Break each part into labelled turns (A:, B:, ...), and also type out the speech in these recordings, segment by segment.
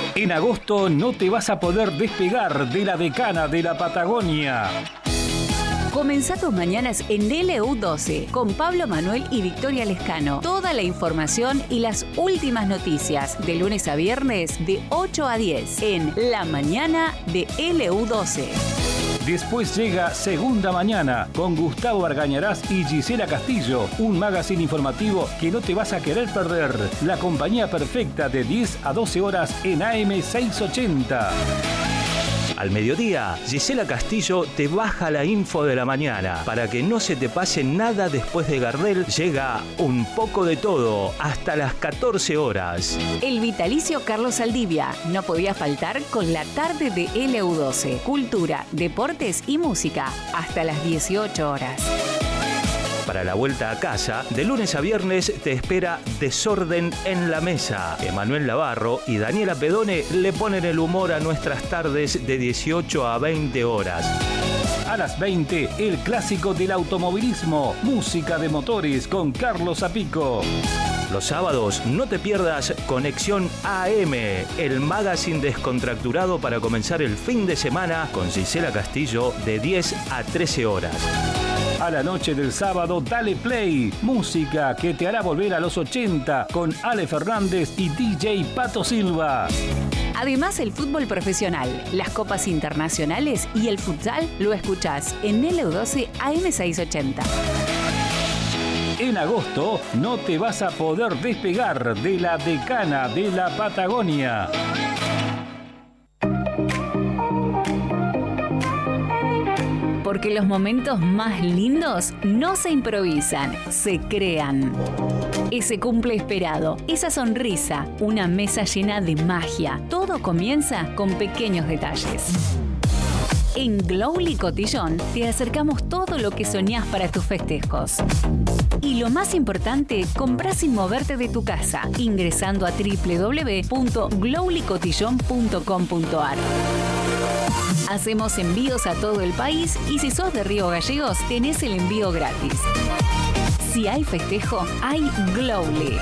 A: En agosto no te vas a poder despegar de la decana de la Patagonia.
B: Comenzá tus mañanas en LU12 con Pablo Manuel y Victoria Lescano. Toda la información y las últimas noticias de lunes a viernes de 8 a 10 en La Mañana de LU12.
A: Después llega Segunda Mañana con Gustavo Argañarás y Gisela Castillo, un magazine informativo que no te vas a querer perder. La compañía perfecta de 10 a 12 horas en AM 680.
C: Al mediodía, Gisela Castillo te baja la info de la mañana. Para que no se te pase nada después de Gardel, llega Un poco de todo hasta las 14 horas.
B: El vitalicio Carlos Saldivia no podía faltar con la tarde de LU12. Cultura, deportes y música hasta las 18 horas.
C: Para la vuelta a casa, de lunes a viernes te espera Desorden en la Mesa. Emanuel Navarro y Daniela Pedone le ponen el humor a nuestras tardes de 18 a 20 horas.
A: A las 20, el clásico del automovilismo, música de motores con Carlos Zapico.
C: Los sábados no te pierdas Conexión AM, el magazine descontracturado para comenzar el fin de semana con Gisela Castillo de 10 a 13 horas.
A: A la noche del sábado, dale play. Música que te hará volver a los 80 con Ale Fernández y DJ Pato Silva.
B: Además, el fútbol profesional, las copas internacionales y el futsal lo escuchás en LU12 AM680.
A: En agosto no te vas a poder despegar de la decana de la Patagonia.
B: Porque los momentos más lindos no se improvisan, se crean. Ese cumple esperado, esa sonrisa, una mesa llena de magia. Todo comienza con pequeños detalles. En Glowly Cotillón te acercamos todo lo que soñás para tus festejos. Y lo más importante, comprá sin moverte de tu casa, ingresando a www.glowlycotillon.com.ar. Hacemos envíos a todo el país y si sos de Río Gallegos, tenés el envío gratis. Si hay festejo, hay Glowly.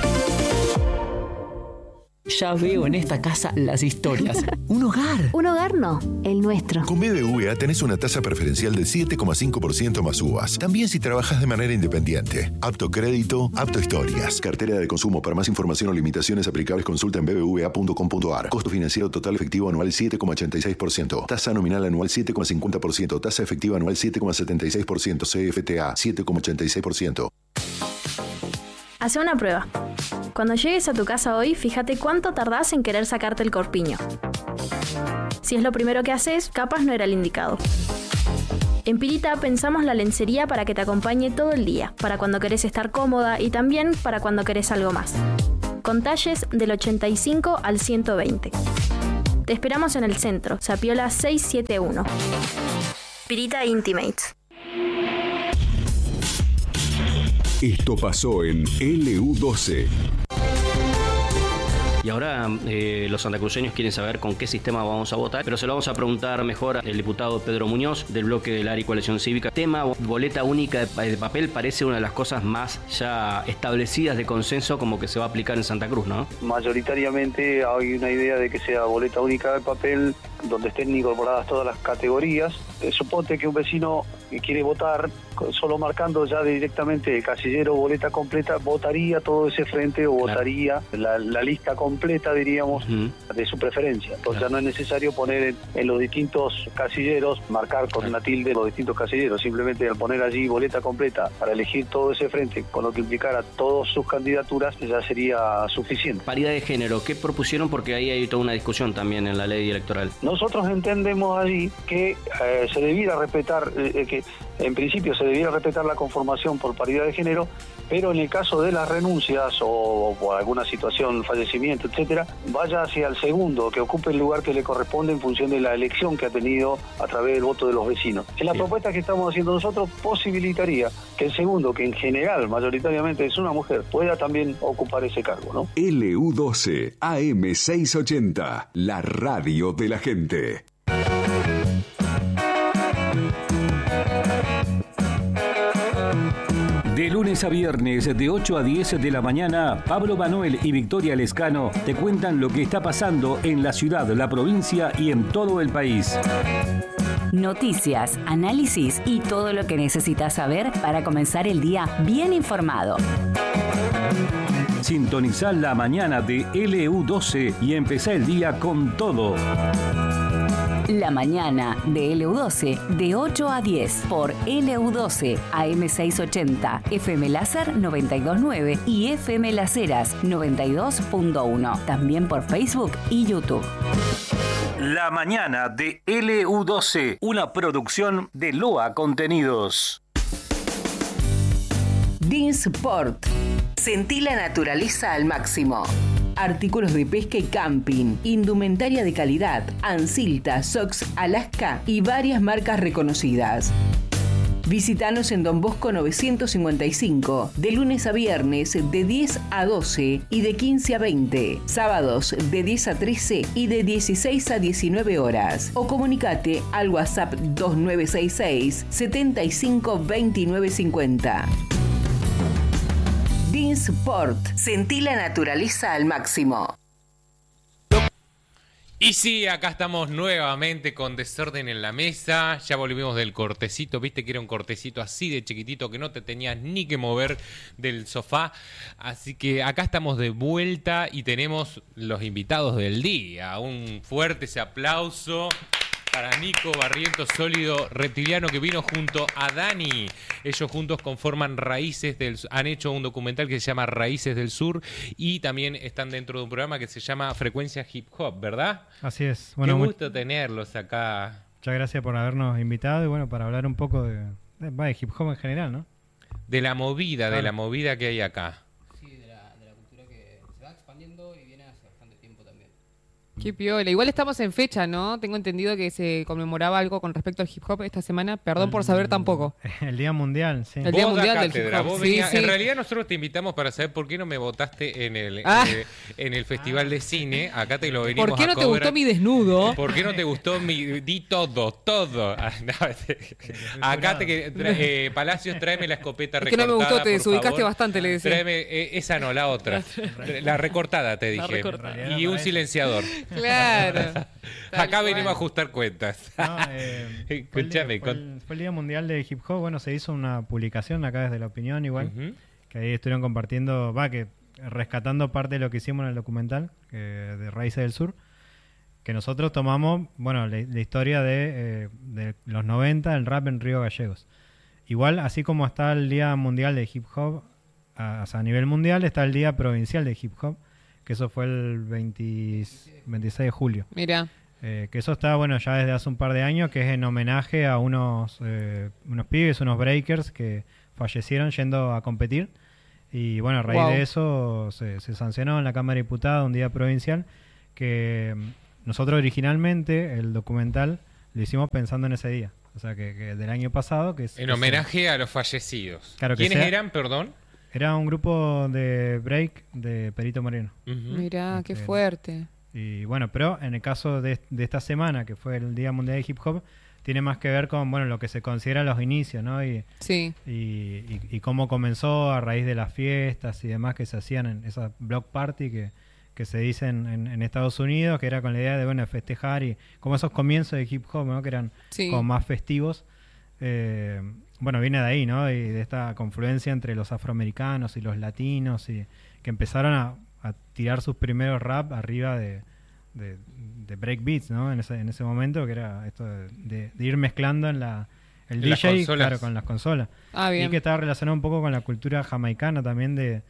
D: Ya veo en esta casa las historias. Un hogar.
E: Un hogar no, el nuestro.
F: Con BBVA tenés una tasa preferencial del 7,5% más uvas. También si trabajas de manera independiente. Apto crédito, apto historias. Cartera de consumo. Para más información o limitaciones aplicables, consulta en bbva.com.ar. Costo financiero total efectivo anual 7,86%. Tasa nominal anual 7,50%. Tasa efectiva anual 7,76%. CFTA 7,86%.
E: Hace una prueba. Cuando llegues a tu casa hoy, fíjate cuánto tardás en querer sacarte el corpiño. Si es lo primero que haces, capaz no era el indicado. En Pirita pensamos la lencería para que te acompañe todo el día, para cuando querés estar cómoda y también para cuando querés algo más. Con talles del 85 al 120. Te esperamos en el centro, Zapiola 671. Pirita Intimates.
G: Esto pasó en LU12.
H: Y ahora los santacruceños quieren saber con qué sistema vamos a votar, pero se lo vamos a preguntar mejor al diputado Pedro Muñoz del bloque del ARI Coalición Cívica. Tema boleta única de papel parece una de las cosas más ya establecidas de consenso como que se va a aplicar en Santa Cruz, ¿no?
I: Mayoritariamente hay una idea de que sea boleta única de papel donde estén incorporadas todas las categorías. Suponte que un vecino quiere votar solo marcando ya directamente el casillero boleta completa, votaría todo ese frente o votaría la lista completa, diríamos, de su preferencia. Entonces ya no es necesario poner en los distintos casilleros, marcar con una tilde los distintos casilleros, simplemente al poner allí boleta completa para elegir todo ese frente, con lo que implicara todas sus candidaturas, ya sería suficiente.
H: Paridad de género, ¿qué propusieron? Porque ahí hay toda una discusión también en la ley electoral.
I: Nosotros entendemos allí que se debiera respetar, que en principio se debiera respetar la conformación por paridad de género, pero en el caso de las renuncias o por alguna situación, fallecimiento, etcétera, vaya hacia el segundo, que ocupe el lugar que le corresponde en función de la elección que ha tenido a través del voto de los vecinos. En la propuesta que estamos haciendo nosotros posibilitaría que el segundo, que en general mayoritariamente es una mujer, pueda también ocupar ese cargo, ¿no?
G: LU12 AM680, la radio de la gente.
A: De lunes lunes a viernes de 8 a 10 de la mañana, Pablo Manuel y Victoria Lescano te cuentan lo que está pasando en la ciudad, la provincia y en todo el país.
B: Noticias, análisis y todo lo que necesitas saber para comenzar el día bien informado.
A: Sintonizá la mañana de LU12 y empezá el día con todo.
B: La mañana de LU12 de 8 a 10 por LU12 AM680, FM Láser 92.9 y FM Las Heras 92.1. También por Facebook y YouTube.
A: La mañana de LU12, una producción de Loa Contenidos.
J: Dinsport. Sentí la naturaleza al máximo. Artículos de pesca y camping, indumentaria de calidad, Ansilta, Sox, Alaska y varias marcas reconocidas. Visítanos en Don Bosco 955, de lunes a viernes de 10 a 12 y de 15 a 20, sábados de 10 a 13 y de 16 a 19 horas. O comunicate al WhatsApp 2966 75 29 50. Dinsport. Sentí la naturaleza al máximo.
K: Y sí, acá estamos nuevamente con Desorden en la Mesa. Ya volvimos del cortecito. Viste que era un cortecito así de chiquitito que no te tenías ni que mover del sofá. Así que acá estamos de vuelta y tenemos los invitados del día. Un fuerte ese aplauso para Nico Barrientos, Sólido Reptiliano, que vino junto a Dani. Ellos juntos conforman Raíces del Sur. Han hecho un documental que se llama Raíces del Sur y también están dentro de un programa que se llama Frecuencia Hip Hop, ¿verdad?
L: Así es. Bueno,
K: qué gusto tenerlos acá.
L: Muchas gracias por habernos invitado y bueno, para hablar un poco de hip hop en general, ¿no?
K: De la movida, claro. De la movida que hay acá.
M: Sí, de la cultura que se va expandiendo y viene hace bastante tiempo también.
N: Qué piola. Igual estamos en fecha, ¿no? Tengo entendido que se conmemoraba algo con respecto al hip hop esta semana. Perdón por saber tan poco.
L: El Día Mundial, sí.
N: El Día Mundial del Hip Hop. Sí.
K: En realidad nosotros te invitamos para saber por qué no me votaste en el Festival de Cine. Acá te lo venimos a
N: ¿Por qué no te gustó mi desnudo?
K: ¿Por qué no te gustó di todo? Acá Palacios, tráeme la escopeta recortada.
N: Es que no me gustó, te desubicaste bastante, le decía.
K: Tráeme, esa no, la otra. La recortada, te dije. Y un silenciador.
N: Claro.
L: Acá
K: venimos a ajustar cuentas.
L: No, fue el Día Mundial de Hip Hop. Bueno, se hizo una publicación acá desde La Opinión igual, que ahí estuvieron compartiendo, rescatando parte de lo que hicimos en el documental de Raíces del Sur, que nosotros tomamos, bueno, la historia de los 90, el rap en Río Gallegos. Igual, así como está el Día Mundial de Hip Hop, a nivel mundial, está el Día Provincial de Hip Hop, que eso fue el 26 de julio.
N: Mira.
L: Que eso está, bueno, ya desde hace un par de años, que es en homenaje a unos pibes, unos breakers que fallecieron yendo a competir. Y bueno, a raíz de eso se sancionó en la Cámara de Diputados un día provincial, que nosotros originalmente el documental lo hicimos pensando en ese día. O sea, que del año pasado. En
K: homenaje a los fallecidos.
L: Claro,
K: ¿quiénes eran, perdón?
L: Era un grupo de break de Perito Moreno.
N: Mirá, qué fuerte.
L: Y bueno, pero en el caso de esta semana, que fue el Día Mundial de Hip Hop, tiene más que ver con, bueno, lo que se considera los inicios, ¿no? Y cómo comenzó a raíz de las fiestas y demás que se hacían en esa block party que se dicen en Estados Unidos, que era con la idea de, bueno, festejar, y como esos comienzos de hip hop, ¿no? Que eran como más festivos. Bueno, viene de ahí, ¿no? Y de esta confluencia entre los afroamericanos y los latinos, y que empezaron a tirar sus primeros rap arriba de breakbeats, ¿no? En ese momento, que era esto de ir mezclando el DJ, claro, con las consolas.
N: Bien.
L: Y que estaba relacionado un poco con la cultura jamaicana también, de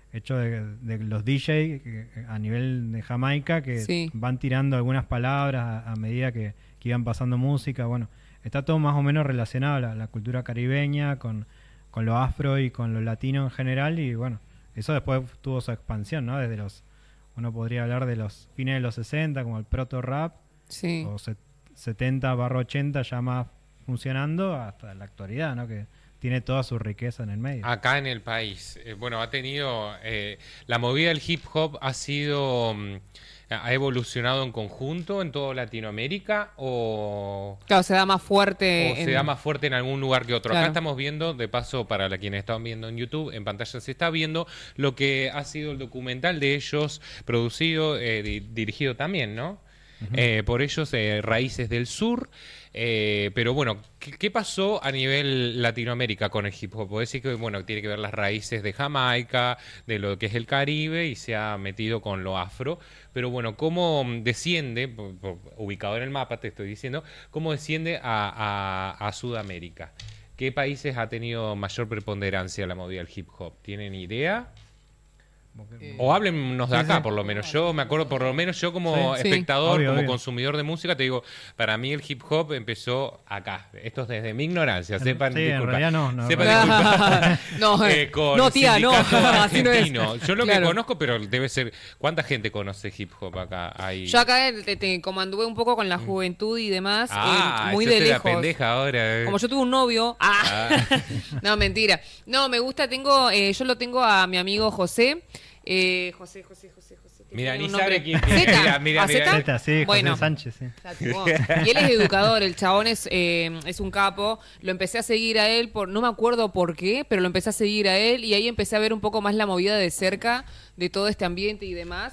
L: los DJ a nivel de Jamaica, que van tirando algunas palabras a medida que iban pasando música. Bueno, está todo más o menos relacionado a la cultura caribeña con lo afro y con lo latino en general, y bueno, eso después tuvo su expansión, ¿no? Desde uno podría hablar de los fines de los 60, como el proto rap, o 70/80 ya más funcionando, hasta la actualidad, ¿no? Que tiene toda su riqueza en el medio.
K: Acá en el país, bueno, ha tenido... la movida del hip hop ha sido... ¿Ha evolucionado en conjunto en toda Latinoamérica o...?
N: Claro, se da más fuerte...
K: O se da más fuerte en algún lugar que otro.
N: Claro.
K: Acá estamos viendo, de paso, para quienes están viendo en YouTube, en pantalla se está viendo lo que ha sido el documental de ellos, producido, dirigido también, ¿no? Por ellos, Raíces del Sur. Pero bueno, ¿qué pasó a nivel Latinoamérica con el hip hop? Puedo decir que bueno, tiene que ver las raíces de Jamaica, de lo que es el Caribe, y se ha metido con lo afro. Pero bueno, ¿cómo desciende, ubicado en el mapa te estoy diciendo, cómo desciende a Sudamérica? ¿Qué países ha tenido mayor preponderancia la movida del hip hop? ¿Tienen idea? O háblennos de acá, por lo menos. Yo me acuerdo, por lo menos yo como espectador,
L: obvio,
K: como
L: obvio.
K: consumidor de música, te digo, para mí el hip hop empezó acá. Esto es desde mi ignorancia. Sepan
L: Sí,
K: disculpar.
L: en realidad no.
K: Sepan disculpar.
N: No,
K: con
N: no, tía, no.
K: Sindicato
N: Así no es.
K: Argentino. Yo lo que
N: Claro.
K: conozco, pero debe ser... ¿Cuánta gente conoce hip hop acá?
N: Yo acá, como anduve un poco con la juventud y demás, muy
K: yo
N: de
K: soy
N: lejos.
K: la pendeja ahora.
N: Como yo tuve un novio. No, mentira. No, me gusta, yo lo tengo a mi amigo José. José.
K: Mira,
N: tiene
K: ni
N: un
K: sabe
N: nombre.
K: quién
N: Zeta.
K: mira.
N: ¿A Zeta?
L: Zeta, sí,
N: Bueno.
L: José Sánchez, sí.
N: Y él es educador, el chabón es un capo. Lo empecé a seguir a él, no me acuerdo por qué, pero lo empecé a seguir a él y ahí empecé a ver un poco más la movida de cerca de todo este ambiente y demás.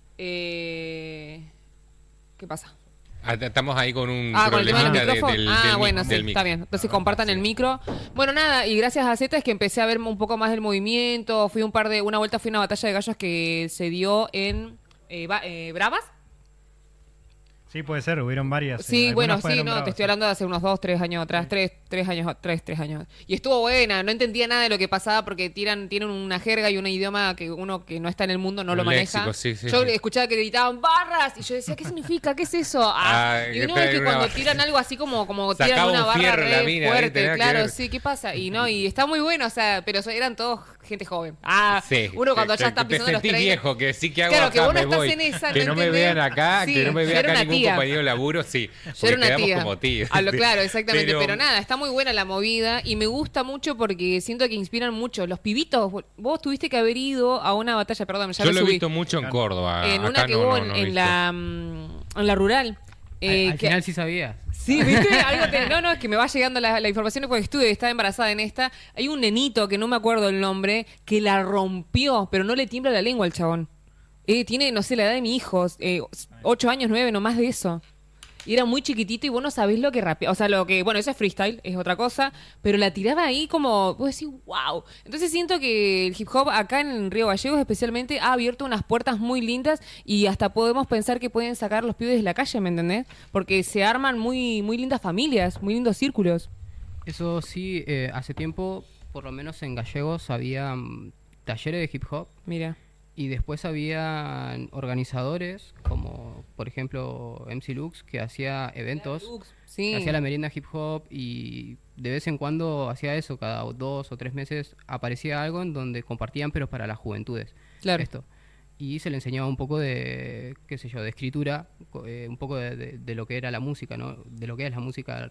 N: ¿Qué pasa?
K: Estamos ahí con un
N: con el tema del
K: problemita
N: micrófono. Bueno, sí,
K: del
N: está bien. Entonces compartan el micro. Bueno, nada, y gracias a Z es que empecé a ver un poco más del movimiento. Una vuelta fui a una batalla de gallos que se dio en Bravas.
L: Sí, puede ser, hubieron varias.
N: Sí, bueno,
L: algunas
N: sí,
L: fueron
N: no,
L: bravas,
N: te estoy hablando de hace unos 2-3 años atrás, 3 años. Y estuvo buena, no entendía nada de lo que pasaba porque tienen una jerga y un idioma que uno que no está en el mundo no lo maneja.
K: Léxico, sí,
N: yo
K: sí.
N: escuchaba que gritaban barras y yo decía, ¿qué significa? ¿Qué es eso? Y uno ve que cuando tiran algo así como tiran
K: Sacaba
N: una
K: un
N: barra
K: fierro la
N: re
K: mina,
N: fuerte,
K: ¿viste?
N: claro, sí, ¿qué pasa? Y está muy bueno, o sea, pero eran todos gente joven.
K: Sí,
N: uno cuando ya está pisando
K: te
N: los
K: sentís
N: 30.
K: viejo, que sí que hago
N: Claro,
K: acá,
N: que vos no
K: me
N: estás
K: voy.
N: en esa,
K: que no me
N: entendés?
K: vean acá,
N: Sí,
K: que no me
N: yo
K: vea
N: era
K: acá
N: una
K: ningún
N: tía.
K: compañero de laburo, sí.
N: Yo era
K: Porque
N: una
K: quedamos
N: tía.
K: como tíos.
N: Claro, exactamente. Pero nada, está muy buena la movida y me gusta mucho porque siento que inspiran mucho. Los pibitos, vos tuviste que haber ido a una batalla, perdón, ya
K: Yo
N: lo
K: lo he
N: subí.
K: visto mucho en Córdoba.
N: En
K: acá
N: una que
K: no,
N: hubo
K: no he
N: en
K: visto.
N: la rural.
M: Al final sí sabías.
N: Sí, ¿viste? No, es que me va llegando la información porque estaba embarazada en esta. Hay un nenito, que no me acuerdo el nombre, que la rompió, pero no le tiembla la lengua al chabón. Tiene, no sé, la edad de mi hijo, 8 años, 9, no más de eso. Y era muy chiquitito y vos no sabés lo que rapea. O sea, bueno, eso es freestyle, es otra cosa. Pero la tiraba ahí como, vos decís, wow. Entonces siento que el hip hop acá en Río Gallegos especialmente ha abierto unas puertas muy lindas y hasta podemos pensar que pueden sacar los pibes de la calle, ¿me entendés? Porque se arman muy, muy lindas familias, muy lindos círculos.
M: Eso sí, hace tiempo, por lo menos en Gallegos, había talleres de hip hop.
N: Mira.
M: Y después había organizadores, como por ejemplo MC Lux, que hacía eventos,
N: sí.
M: hacía la merienda hip hop y de vez en cuando hacía eso, cada 2 o 3 meses aparecía algo en donde compartían, pero para las juventudes.
N: Claro.
M: Esto. Y se le enseñaba un poco de, qué sé yo, de escritura, un poco de lo que era la música, ¿no? De lo que es la música